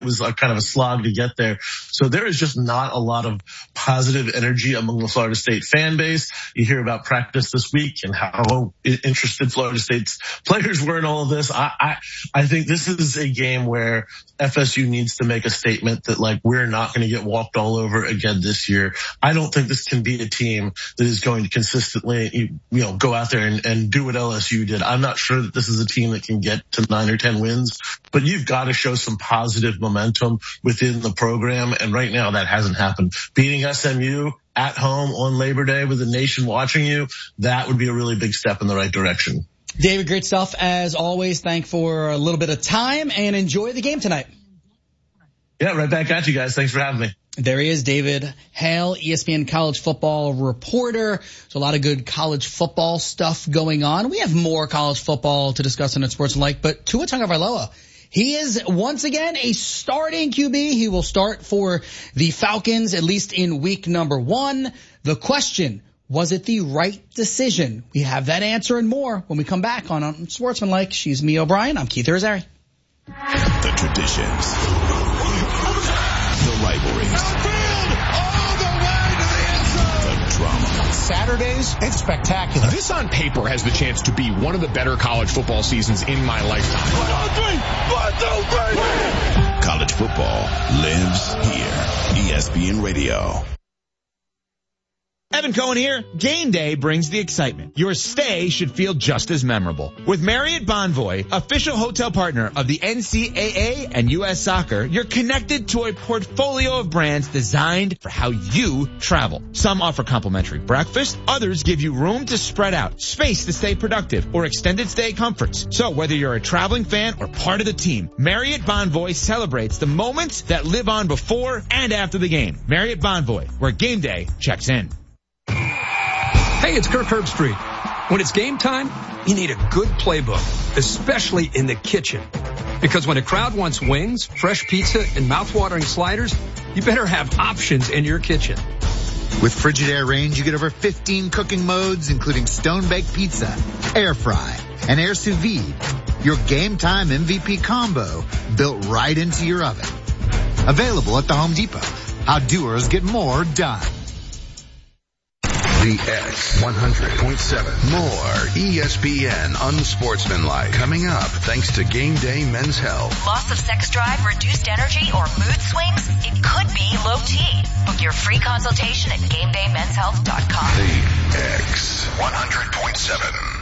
was kind of a slog to get there. So there is just not a lot of positive energy among the Florida State fan base. You hear about practice this week and how interested Florida State's players were in all of this. I think this is a game where FSU needs to make a statement that, like, we're not going to get walked all over again this year. I don't think this can be a team that is going to consistently, go out there and do what LSU did. I'm not sure that this is a team that can get to 9 or 10 wins, but you've got to show some positive momentum within the program. And right now that hasn't happened. Beating SMU at home on Labor Day with the nation watching you, that would be a really big step in the right direction. David, great stuff as always. Thank for a little bit of time and enjoy the game tonight. Yeah, right back at you guys. Thanks for having me. There he is, David Hale, ESPN college football reporter. There's a lot of good college football stuff going on. We have more college football to discuss on Sports and Like, but Tua Tagovailoa, he is once again a starting QB. He will start for the Falcons, at least in week number 1. The question, was it the right decision? We have that answer and more when we come back on Sportsmanlike. She's Mia O'Brien. I'm Keith Irizarry. The traditions, the rivalries, the drama. Saturdays, it's spectacular. This on paper has the chance to be one of the better college football seasons in my lifetime. 1, 2, 3. College football lives here. ESPN Radio. Evan Cohen here. Game day brings the excitement. Your stay should feel just as memorable. With Marriott Bonvoy, official hotel partner of the NCAA and U.S. Soccer, you're connected to a portfolio of brands designed for how you travel. Some offer complimentary breakfast, others give you room to spread out, space to stay productive, or extended stay comforts. So whether you're a traveling fan or part of the team, Marriott Bonvoy celebrates the moments that live on before and after the game. Marriott Bonvoy, where game day checks in. Hey, it's Kirk Herbstreit. When it's game time, you need a good playbook, especially in the kitchen. Because when a crowd wants wings, fresh pizza, and mouth-watering sliders, you better have options in your kitchen. With Frigidaire Range, you get over 15 cooking modes, including stone-baked pizza, air fry, and air sous vide. Your game time MVP combo built right into your oven. Available at the Home Depot. How doers get more done. The X 100.7. More ESPN Unsportsmanlike coming up thanks to Game Day Men's Health. Loss of sex drive, reduced energy, or mood swings? It could be low T. Book your free consultation at GameDayMen'sHealth.com. The X 100.7.